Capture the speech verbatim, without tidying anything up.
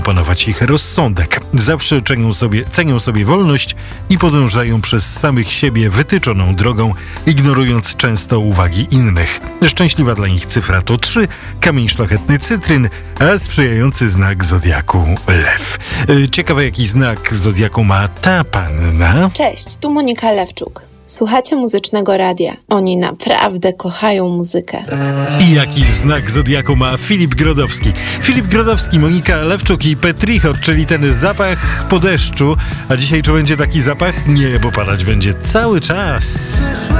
panować ich rozsądek. Zawsze cenią sobie, cenią sobie wolność i podążają przez samych siebie wytyczoną drogą, ignorując często uwagi innych. Szczęśliwa dla nich cyfra to trzy, kamień szlachetny cytryn, a sprzyjający znak zodiaku lew. Ciekawe, jaki znak zodiaku ma ta panna? Cześć, tu Monika Lewczuk. Słuchacie Muzycznego Radia. Oni naprawdę kochają muzykę. I jaki znak zodiaku ma Filip Grodowski? Filip Grodowski, Monika Lewczuk i Petrichor, czyli ten zapach po deszczu. A dzisiaj czy będzie taki zapach? Nie, bo padać będzie cały czas.